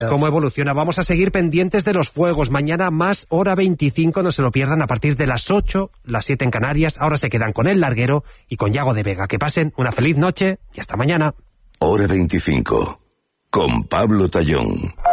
cómo evoluciona. Vamos a seguir pendientes de los fuegos. Mañana más Hora 25, no se lo pierdan, a partir de las 8, las 7 en Canarias. Ahora se quedan con El Larguero y con Yago de Vega. Que pasen una feliz noche y hasta mañana. Hora 25, con Pablo Tallón.